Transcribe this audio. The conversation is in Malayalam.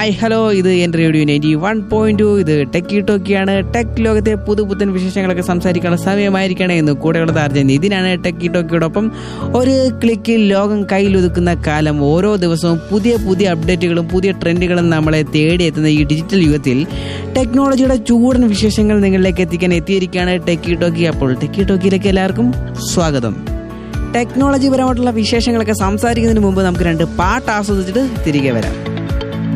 ഹായ് ഹലോ, ഇത് എൻ്റെ റേഡിയോ 91.2. ഇത് ടെക്കി ടോക്കിയാണ്. ടെക് ലോകത്തെ പുതുപുത്തൻ വിശേഷങ്ങളൊക്കെ സംസാരിക്കാനുള്ള സമയമായിരിക്കണേ എന്ന് കൂടെയുള്ളത് അർജൻ. ഇതിനാണ് ടെക്കി ടോക്കിയോടൊപ്പം ഒരു ക്ലിക്കിൽ ലോകം കയ്യിലൊതുക്കുന്ന കാലം. ഓരോ ദിവസവും പുതിയ പുതിയ അപ്ഡേറ്റുകളും പുതിയ ട്രെൻഡുകളും നമ്മളെ തേടിയെത്തുന്ന ഈ ഡിജിറ്റൽ യുഗത്തിൽ ടെക്നോളജിയുടെ ചൂടൻ വിശേഷങ്ങൾ നിങ്ങളിലേക്ക് എത്തിക്കാൻ എത്തിയിരിക്കുകയാണ് ടെക്കി ടോക്കി. അപ്പോൾ ടെക്കി ടോക്കിയിലേക്ക് എല്ലാവർക്കും സ്വാഗതം. ടെക്നോളജി പരമായിട്ടുള്ള വിശേഷങ്ങളൊക്കെ സംസാരിക്കുന്നതിന് മുമ്പ് നമുക്ക് രണ്ട് പാട്ട് ആസ്വദിച്ചിട്ട് തിരികെ വരാം.